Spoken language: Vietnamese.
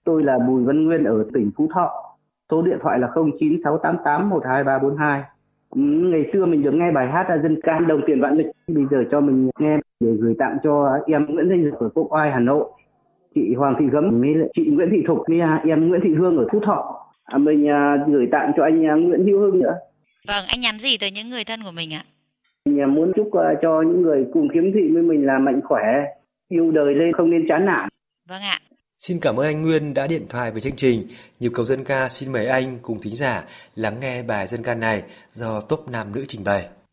Tôi là Bùi Văn Nguyên ở tỉnh Phú Thọ. Số điện thoại là 0968812342. Ngày xưa mình được nghe bài hát dân ca Đồng Tiền Vạn Lịch. Bây giờ cho mình nghe để gửi tặng cho em Nguyễn Thanh Dực ở Quốc Oai, Hà Nội, chị Hoàng Thị Gấm với chị Nguyễn Thị Thục với em Nguyễn Thị Hương ở Phú Thọ. Mình gửi tặng cho anh Nguyễn Hữu Hưng nữa. Vâng, anh nhắn gì tới những người thân của mình ạ? Mình muốn chúc cho những người cùng kiếm thị với mình là mạnh khỏe, yêu đời lên không nên chán nản. Vâng ạ. Xin cảm ơn anh Nguyên đã điện thoại về chương trình. Nhịp cầu dân ca xin mời anh cùng thính giả lắng nghe bài dân ca này do Top Nam Nữ trình bày.